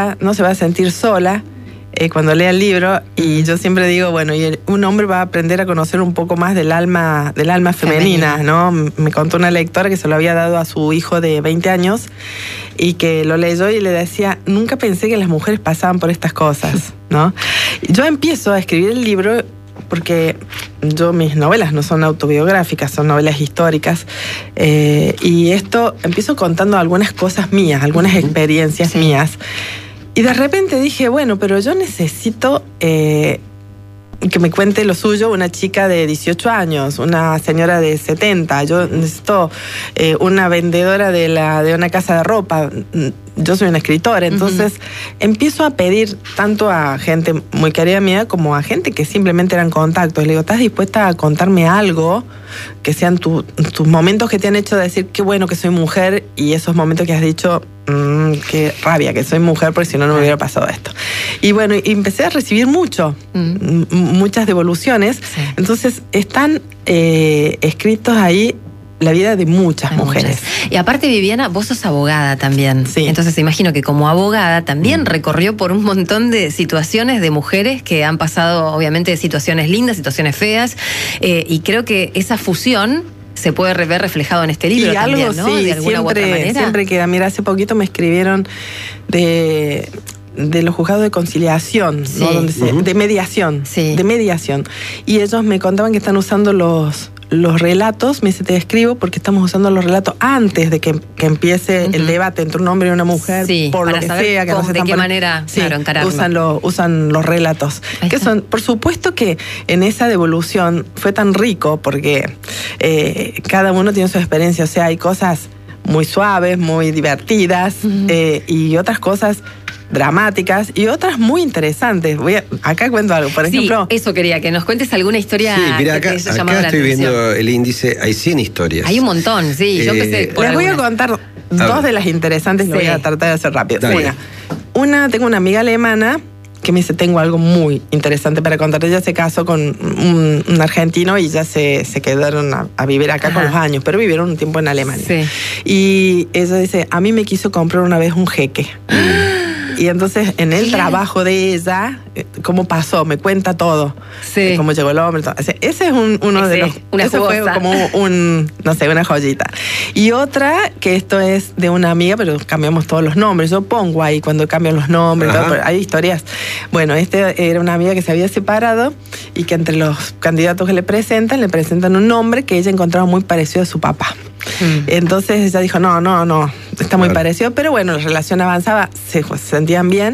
no se va a sentir sola cuando lea el libro, y yo siempre digo, bueno, y un hombre va a aprender a conocer un poco más del alma femenina, ¿no? Me contó una lectora que se lo había dado a su hijo de 20 años y que lo leyó y le decía, nunca pensé que las mujeres pasaban por estas cosas, ¿no? Yo empiezo a escribir el libro porque mis novelas no son autobiográficas, son novelas históricas, y empiezo contando algunas cosas mías, algunas experiencias mías. Y de repente dije, bueno, pero yo necesito que me cuente lo suyo una chica de 18 años, una señora de 70. Yo necesito una vendedora de una casa de ropa. Yo soy una escritora, entonces empiezo a pedir tanto a gente muy querida mía como a gente que simplemente eran contactos. Le digo, ¿estás dispuesta a contarme algo que sean tus momentos que te han hecho decir qué bueno que soy mujer, y esos momentos que has dicho qué rabia que soy mujer porque si no me hubiera pasado esto? Y bueno, y empecé a recibir muchas devoluciones. Sí. Entonces están escritos ahí la vida de muchas mujeres. Y aparte, Viviana, vos sos abogada también. Sí. Entonces imagino que como abogada también recorrió por un montón de situaciones de mujeres que han pasado, obviamente, situaciones lindas, situaciones feas, y creo que esa fusión se puede ver reflejado en este libro también, algo, ¿no? Sí, de alguna u otra manera. Siempre queda. Mira, hace poquito me escribieron de los juzgados de conciliación, sí, ¿no? De mediación, sí, de mediación. Y ellos me contaban que están usando los relatos. Me dice, te escribo porque estamos usando los relatos antes de que empiece el debate entre un hombre y una mujer, sí, por lo que sea. Que no se de qué manera, sí, claro, encararlo. Usan los relatos. Que son, por supuesto que en esa devolución fue tan rico porque cada uno tiene su experiencia. O sea, hay cosas muy suaves, muy divertidas, y otras cosas dramáticas y otras muy interesantes. Acá cuento algo, por ejemplo. Sí, eso quería, que nos cuentes alguna historia. Sí, mira, que acá te haya llamado la estoy atención. viendo el índice, hay 100 historias. Hay un montón, sí. Yo empecé por les voy a contar dos de las interesantes, lo voy a tratar de hacer rápido. Tengo una amiga alemana que me dice, tengo algo muy interesante para contar. Ella se casó con un argentino y ya se quedaron a vivir acá con los años, pero vivieron un tiempo en Alemania. Sí. Y ella dice, a mí me quiso comprar una vez un jeque. Y entonces en el trabajo de ella, cómo pasó, me cuenta todo. Sí. Cómo llegó el hombre. Todo. Ese es uno de los... Ese fue como una joyita. Y otra, que esto es de una amiga, pero cambiamos todos los nombres. Yo pongo ahí cuando cambian los nombres. Todo, pero hay historias. Bueno, era una amiga que se había separado y que entre los candidatos que le presentan un nombre que ella encontraba muy parecido a su papá. Entonces ella dijo, no, está muy parecido, pero bueno, la relación avanzaba, se sentían bien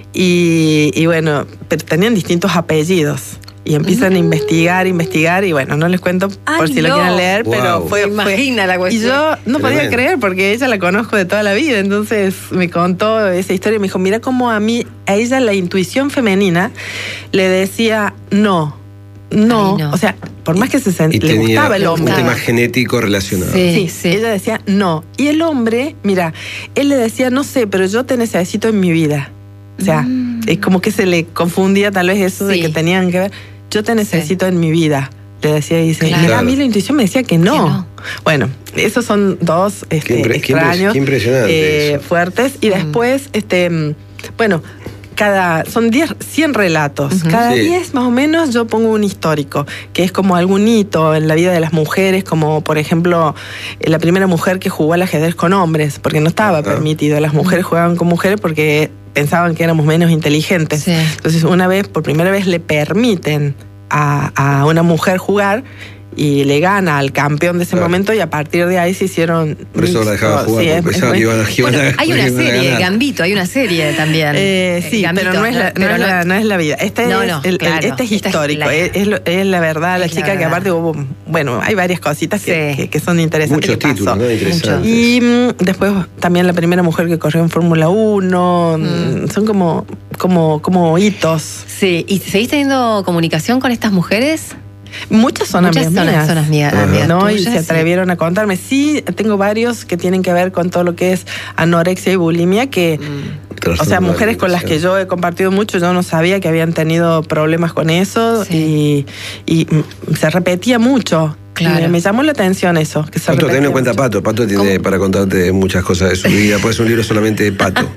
y bueno, pero tenían distintos apellidos. Y empiezan a investigar, y bueno, no les cuento por si lo quieren leer, pero fue... Imagina la cuestión. Y yo no podía creer porque ella la conozco de toda la vida, entonces me contó esa historia y me dijo, mira cómo a ella la intuición femenina le decía no. O sea, por más que le gustaba el hombre. Un tema genético relacionado. Sí, ella decía no. Y el hombre, mira, él le decía, no sé, pero yo te necesito en mi vida. O sea, es como que se le confundía tal vez eso de que tenían que ver. Yo te necesito en mi vida, le decía, y dice, mira, a mí la intuición me decía que no. Bueno, esos son dos extraños, qué impresionante fuertes. Y después, bueno, son 100 relatos. Cada 10 más o menos yo pongo un histórico, que es como algún hito en la vida de las mujeres, como por ejemplo la primera mujer que jugó al ajedrez con hombres, porque no estaba permitido. Las mujeres jugaban con mujeres porque pensaban que éramos menos inteligentes. Sí. Entonces por primera vez le permiten a una mujer jugar y le gana al campeón de ese momento, y a partir de ahí se hicieron... Por eso la dejaba jugar, porque pensaba que iban a hay una serie, Gambito, hay una serie también. Sí, Gambito, pero no es la vida. Este es histórico, es la verdad, la chica que aparte hubo... Bueno, hay varias cositas que son interesantes. Muchos títulos, ¿no? Interesantes. Y después también la primera mujer que corrió en Fórmula 1, son como hitos. Sí, ¿y seguís teniendo comunicación con estas mujeres? Muchas son amigas mías, ¿no? Tuyas, y se atrevieron a contarme. Sí, tengo varios que tienen que ver con todo lo que es anorexia y bulimia, que, o sea, mujeres con las que yo he compartido mucho, yo no sabía que habían tenido problemas con eso, y se repetía mucho. Claro. Me llamó la atención eso. Que Pato, ten en cuenta Pato. Pato tiene para contarte muchas cosas de su vida. Puede ser un libro solamente de Pato.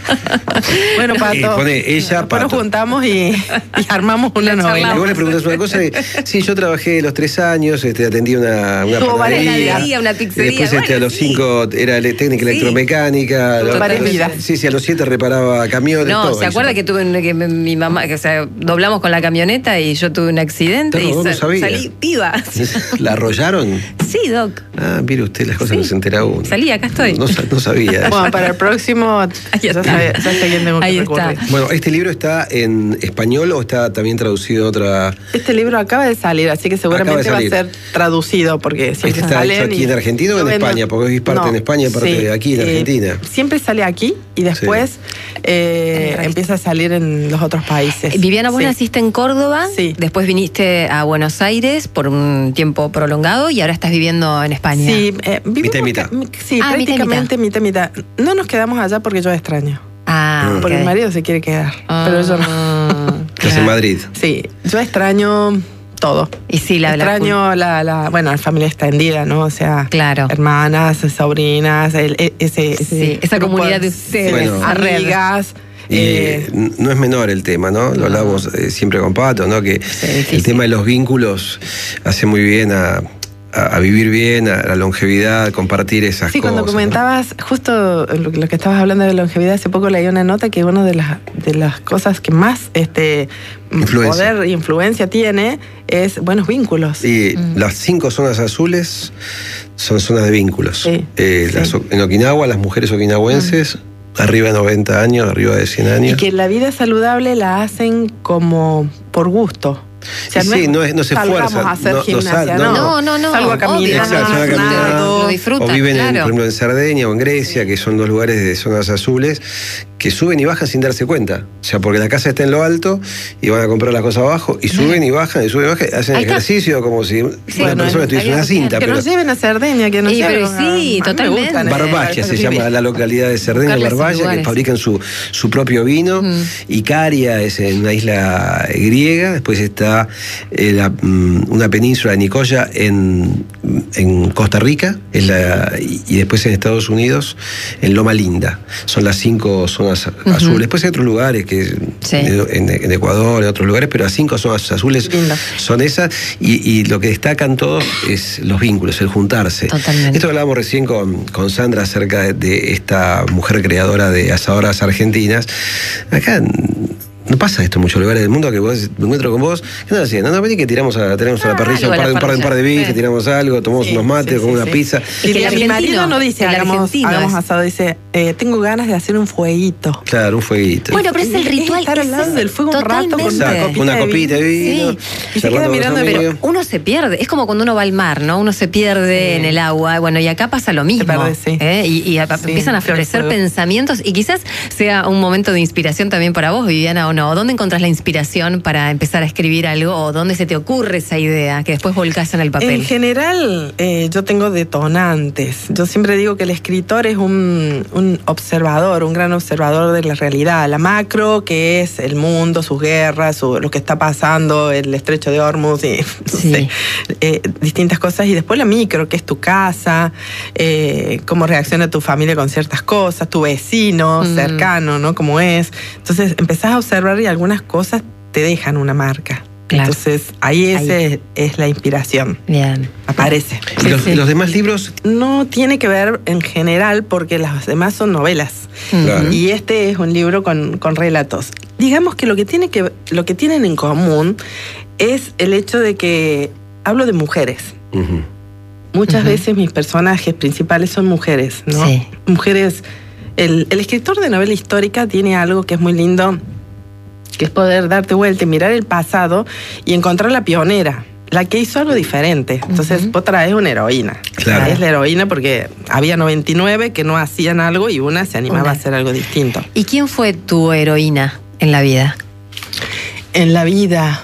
Bueno, Pato. Pone ella, después Pato. nos juntamos y armamos una novela. Y vos le preguntás una cosa. Sí, yo trabajé los 3 años, atendí una panadería, una pizzería. Después a los 5 era técnica electromecánica. Varias vidas. Sí, a los 7 reparaba camiones. No, todo ¿se acuerda eso. que mi mamá, que doblamos con la camioneta y yo tuve un accidente No, y no sabía. salí viva? ¿La arrollaron? Sí, Doc. Ah, mire usted las cosas que se entera uno. Salí, acá estoy. No sabía. Bueno, para el próximo ya sé quién tengo que Ahí recurrir. está. Bueno, ¿este libro está en español o está también traducido a otra? Este libro acaba de salir, así que seguramente va a ser traducido, porque siempre ¿Está salen hecho aquí en Argentina o en España? Porque es parte en España y parte de aquí en Argentina. Siempre sale aquí y después empieza a salir en los otros países. Viviana, vos naciste en Córdoba, después viniste a Buenos Aires por un tiempo prolongado y ahora estás viviendo en España. Sí, mitad y mitad. Sí, prácticamente mitad y mitad. No nos quedamos allá porque yo extraño. Porque mi marido se quiere quedar, pero yo no. ¿Estás en Madrid? Sí, yo extraño todo. Y sí, extraño la familia extendida, ¿no? O sea, hermanas, sobrinas, esa comunidad de ustedes, amigas. Y no es menor el tema, ¿no? Lo hablamos siempre con Pato, ¿no? Que el tema de los vínculos hace muy bien a vivir bien, a la longevidad, compartir esas cosas. Sí, cuando comentabas, ¿no? Justo lo que estabas hablando de longevidad, hace poco leí una nota que una de las cosas que más poder e influencia tiene es buenos vínculos. Y las 5 zonas azules son zonas de vínculos. Sí, en Okinawa, las mujeres okinawenses, arriba de 90 años, arriba de 100 años. Y que la vida saludable la hacen como por gusto. O sea, no se esfuerza. A hacer gimnasia, no. Salgo a caminar, lo disfrutan, o viven, por ejemplo, en Cerdeña o en Grecia, que son 2 lugares de zonas azules, que suben y bajan sin darse cuenta. O sea, porque la casa está en lo alto y van a comprar las cosas abajo, y suben y bajan, hacen ejercicio como si una persona estuviese en una cinta. Que nos lleven a Cerdeña, que nos lleven. Sí, totalmente. Barbagia se llama la localidad de Cerdeña, Barbagia, que fabrican su propio vino. Icaria es en una isla griega, después está una península de Nicoya en Costa Rica, y después en Estados Unidos, en Loma Linda. Son las 5 zonas azules. Después hay otros lugares, en Ecuador, en otros lugares, pero las 5 zonas azules son esas, y lo que destacan todos es los vínculos, el juntarse. Totalmente. Esto hablábamos recién con Sandra acerca de esta mujer creadora de asadoras argentinas. Acá no pasa esto en muchos lugares del mundo, que vos me encuentro con vos. ¿Qué estás haciendo? No, vení que tenemos a la parrilla un par de bife, tiramos algo, tomamos unos mates, con una pizza. Y que mi marido no dice hagamos asado, dice tengo ganas de hacer un fueguito. Claro, un fueguito. Bueno, pero es el ritual. Estar al lado del fuego un rato con una copita de vino. Y se queda mirando, pero uno se pierde. Es como cuando uno va al mar, ¿no? Uno se pierde en el agua. Bueno, y acá pasa lo mismo. Y empiezan a florecer pensamientos, y quizás sea un momento de inspiración también para vos, Viviana, ¿o no? ¿Dónde encontrás la inspiración para empezar a escribir algo, o dónde se te ocurre esa idea que después volcás en el papel? En general, yo tengo detonantes. Yo siempre digo que el escritor es un observador, un gran observador de la realidad. La macro, que es el mundo, sus guerras, lo que está pasando, el estrecho de Hormuz, y distintas cosas. Y después la micro, que es tu casa, cómo reacciona tu familia con ciertas cosas, tu vecino cercano, ¿no? Cómo es. Entonces empezás a observar, y algunas cosas te dejan una marca. Claro. Entonces ahí es la inspiración. Bien. Aparece. ¿Y los demás libros? No tiene que ver en general, porque las demás son novelas. Claro. Y este es un libro con relatos. Digamos que lo que tienen en común es el hecho de que hablo de mujeres. Muchas veces mis personajes principales son mujeres, ¿no? Sí. Mujeres. El escritor de novela histórica tiene algo que es muy lindo, que es poder darte vuelta y mirar el pasado y encontrar la pionera, la que hizo algo diferente. Entonces vos traes una heroína. Claro. Es la heroína porque había 99 que no hacían algo y una se animaba a hacer algo distinto. ¿Y quién fue tu heroína en la vida? En la vida,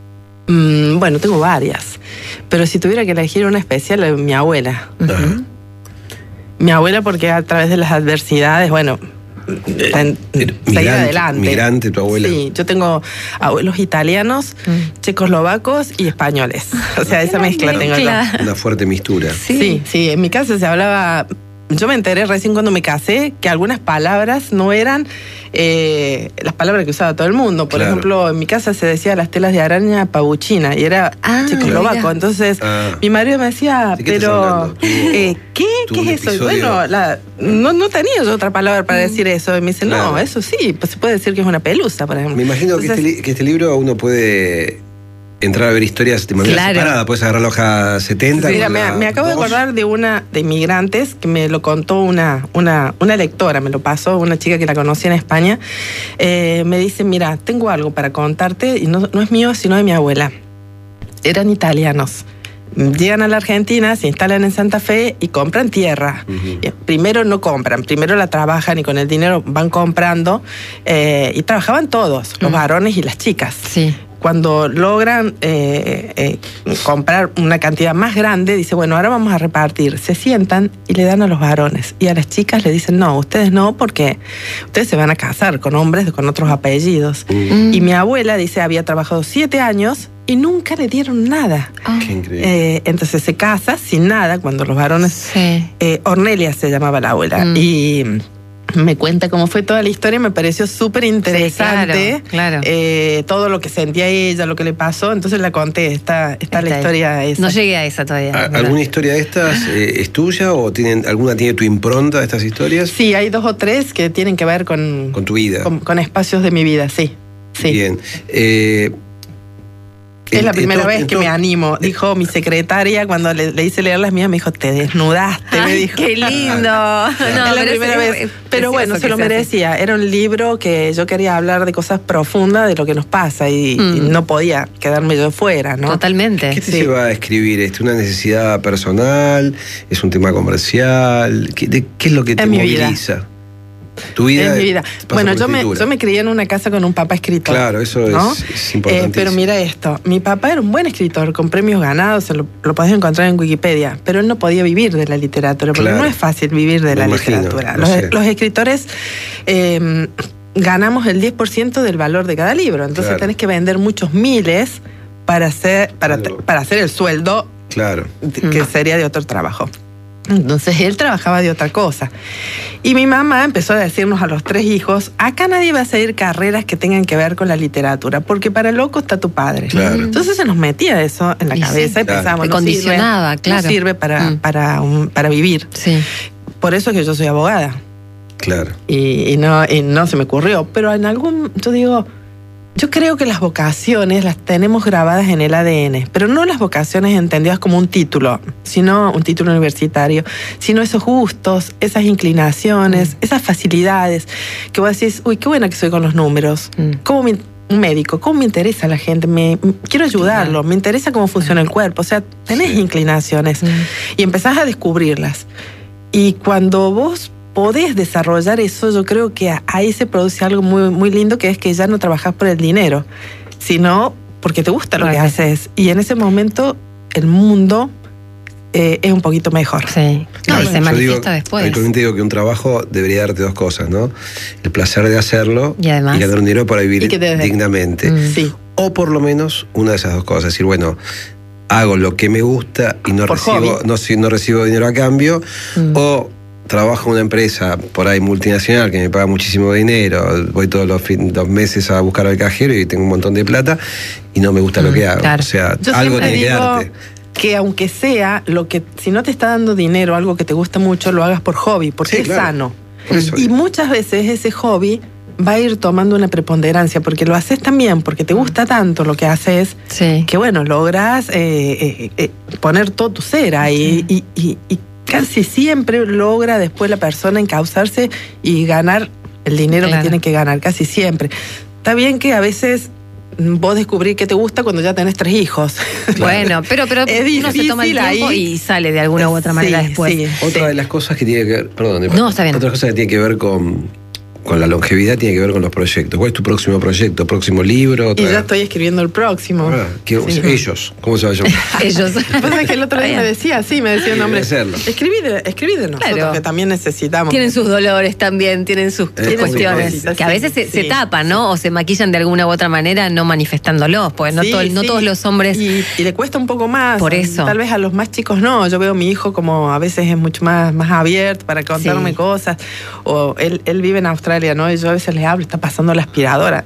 bueno, tengo varias, pero si tuviera que elegir una especial, mi abuela. Mi abuela, porque a través de las adversidades, bueno, seguir adelante. Migrante, tu abuela. Sí, yo tengo abuelos italianos, checoslovacos y españoles. O sea, esa mezcla tengo yo. Una fuerte mistura. Sí, en mi casa se hablaba... Yo me enteré recién cuando me casé que algunas palabras no eran las palabras que usaba todo el mundo. Por ejemplo, en mi casa se decía las telas de araña pabuchina y era checoslovaco. Entonces, mi marido me decía, pero ¿qué es eso? Bueno, no tenía yo otra palabra para decir eso. Y me dice, no, eso sí, pues se puede decir que es una pelusa, por ejemplo. Me imagino que este libro uno puede entrar a ver historias de manera separada. Puedes agarrar la hoja 70. Mira, me acabo de acordar de una de inmigrantes que me lo contó una lectora, me lo pasó, una chica que la conocí en España. Me dice, mira, tengo algo para contarte, y no es mío, sino de mi abuela. Eran italianos. Llegan a la Argentina, se instalan en Santa Fe y compran tierra. Primero no compran, primero la trabajan y con el dinero van comprando. Y trabajaban todos, los varones y las chicas. Sí. Cuando logran comprar una cantidad más grande, dice, bueno, ahora vamos a repartir. Se sientan y le dan a los varones. Y a las chicas le dicen, no, ustedes no, porque ustedes se van a casar con hombres con otros apellidos. Y mi abuela, dice, había trabajado 7 años y nunca le dieron nada. Qué increíble. Entonces se casa sin nada cuando los varones... Ornelia se llamaba la abuela. Y... me cuenta cómo fue toda la historia, me pareció súper interesante. Sí, claro. Todo lo que sentía ella, lo que le pasó, entonces la conté, está la historia esa. No llegué a esa todavía. ¿Alguna historia de estas es tuya o alguna tiene tu impronta de estas historias? Sí, hay 2 o 3 que tienen que ver con tu vida. Con espacios de mi vida, sí. Bien. Es la primera vez que me animo, dijo mi secretaria cuando le hice leer las mías, me dijo, te desnudaste, me dijo. ¡Qué lindo! No, es la primera vez. Pero bueno, se lo merecía. Era un libro que yo quería hablar de cosas profundas, de lo que nos pasa, y no podía quedarme yo fuera, ¿no? Totalmente. ¿Qué te lleva a escribir esto? ¿Una necesidad personal? ¿Es un tema comercial? ¿Qué es lo que te moviliza? Tu vida. Es mi vida. Bueno, yo me crié en una casa con un papá escritor. Claro, eso ¿no? es importante. Pero mira esto, mi papá era un buen escritor, con premios ganados, lo podés encontrar en Wikipedia, pero él no podía vivir de la literatura, porque no es fácil vivir de la literatura. Los escritores ganamos el 10% del valor de cada libro, entonces tenés que vender muchos miles para hacer el sueldo que sería de otro trabajo. Entonces él trabajaba de otra cosa. Y mi mamá empezó a decirnos a los 3 hijos, acá nadie va a seguir carreras que tengan que ver con la literatura, porque para loco está tu padre. Claro. Entonces se nos metía eso en la cabeza y pensábamos, no condicionaba, no sirve para vivir. Sí. Por eso es que yo soy abogada. Claro. Y no se me ocurrió. Pero yo creo que las vocaciones las tenemos grabadas en el ADN, pero no las vocaciones entendidas como un título, sino un título universitario, sino esos gustos, esas inclinaciones, esas facilidades, que vos decís, uy, qué buena que soy con los números, un médico, cómo me interesa la gente, quiero ayudarlo, me interesa cómo funciona el cuerpo, o sea, tenés inclinaciones y empezás a descubrirlas. Y cuando vos podés desarrollar eso, yo creo que ahí se produce algo muy, muy lindo, que es que ya no trabajás por el dinero, sino porque te gusta lo que haces. Y en ese momento el mundo es un poquito mejor. Sí. No, y se manifiesta después. Habitualmente digo que un trabajo debería darte 2 cosas, ¿no? El placer de hacerlo y ganar un dinero para vivir dignamente. Sí. O por lo menos una de esas 2 cosas. Es decir, bueno, hago lo que me gusta y no recibo dinero a cambio, o trabajo en una empresa por ahí multinacional que me paga muchísimo dinero, voy todos los meses a buscar al cajero y tengo un montón de plata y no me gusta lo que hago. Claro. O sea, yo algo tiene que darte. Que aunque sea si no te está dando dinero, algo que te gusta mucho, lo hagas por hobby, porque es sano. Y muchas veces ese hobby va a ir tomando una preponderancia, porque lo haces también, porque te gusta tanto lo que haces, que bueno, logras poner todo tu ser ahí y casi siempre logra después la persona encauzarse y ganar el dinero que tiene que ganar, casi siempre. Está bien que a veces vos descubrís que te gusta cuando ya tenés 3 hijos. Bueno, pero es difícil, uno se toma el tiempo ahí y sale de alguna u otra manera después. Otra de las cosas que tiene que ver, No, está bien. Otra cosa que tiene que ver con con la longevidad tiene que ver con los proyectos. ¿Cuál es tu próximo proyecto? ¿Próximo libro? Y ya estoy escribiendo el próximo. Ellos, ¿cómo se va a llamar? Ellos. Pasa que el otro día me decía un hombre, escribí de nosotros, que también necesitamos. Tienen sus dolores también, tienen sus cuestiones, que a veces se tapan, ¿no? O se maquillan de alguna u otra manera no manifestándolos, pues no todos los hombres... Y le cuesta un poco más. Por eso. Tal vez a los más chicos no. Yo veo a mi hijo como a veces es mucho más abierto para contarme cosas. O él vive en Australia, ¿no? Y yo a veces le hablo, está pasando la aspiradora.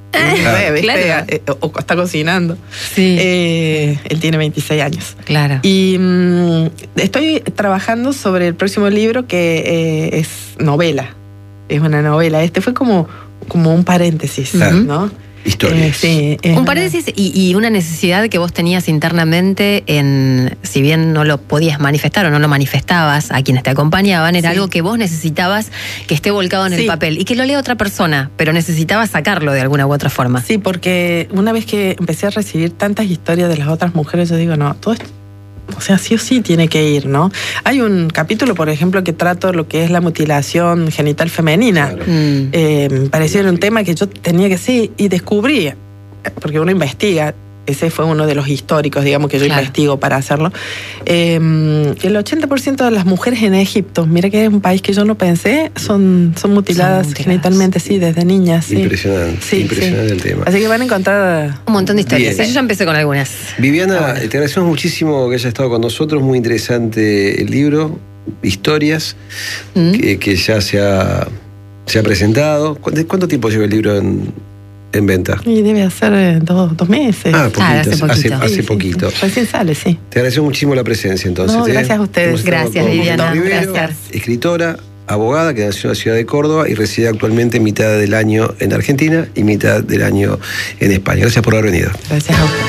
Claro. O está cocinando. Sí. Él tiene 26 años. Claro. Y estoy trabajando sobre el próximo libro que es novela. Es una novela. Este fue como un paréntesis, ¿no? Historias. Un paréntesis y una necesidad que vos tenías internamente si bien no lo podías manifestar o no lo manifestabas a quienes te acompañaban, era algo que vos necesitabas que esté volcado en el papel y que lo lea otra persona, pero necesitabas sacarlo de alguna u otra forma. Sí, porque una vez que empecé a recibir tantas historias de las otras mujeres, yo digo, no, todo esto, o sea, sí o sí tiene que ir, ¿no? Hay un capítulo, por ejemplo, que trato lo que es la mutilación genital femenina. Claro. Me pareció un tema que yo tenía que sí, y descubrí, porque uno investiga, ese fue uno de los históricos, digamos, que yo investigo para hacerlo, el 80% de las mujeres en Egipto, mira que es un país que yo no pensé, son mutiladas genitalmente, desde niñas. Impresionante, impresionante el tema. Así que van a encontrar un montón de historias. Yo ya empecé con algunas. Viviana, te agradecemos muchísimo que hayas estado con nosotros, muy interesante el libro, historias, que ya se ha presentado. ¿Cuánto tiempo lleva el libro en venta? Y debe hacer 2 meses. Hace poquito. Recién sale, sí. Te agradezco muchísimo la presencia, entonces. No, gracias a ustedes. Gracias, Viviana. Gracias. Escritora, abogada, que nació en la ciudad de Córdoba y reside actualmente mitad del año en Argentina y mitad del año en España. Gracias por haber venido. Gracias a ustedes.